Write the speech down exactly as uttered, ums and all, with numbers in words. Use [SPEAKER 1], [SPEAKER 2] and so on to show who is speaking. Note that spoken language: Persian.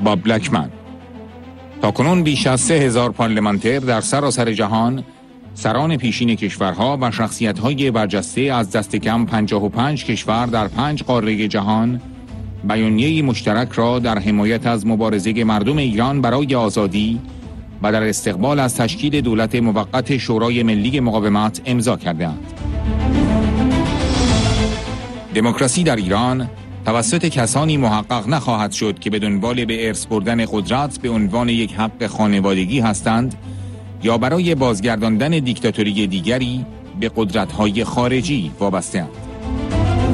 [SPEAKER 1] باب لکمن. تاکنون بیش از سه هزار پارلمانتر در سراسر جهان، سران پیشین کشورها و شخصیت‌های برجسته از دست کم پنجاه و پنج کشور در پنج قاره جهان بیانیه‌ای مشترک را در حمایت از مبارزه مردم ایران برای آزادی و در استقبال از تشکیل دولت موقت شورای ملی مقاومت امضا کردند. دموکراسی در ایران توسط کسانی محقق نخواهد شد که به دنبال به ارث بردن قدرت به عنوان یک حق خانوادگی هستند یا برای بازگرداندن دیکتاتوری دیگری به قدرت‌های خارجی وابسته‌اند.